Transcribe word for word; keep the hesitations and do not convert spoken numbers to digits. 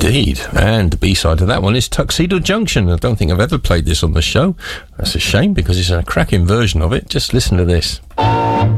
indeed. And the B-side to that one is Tuxedo Junction. I don't think I've ever played this on the show. That's a shame, because it's a cracking version of it. Just listen to this.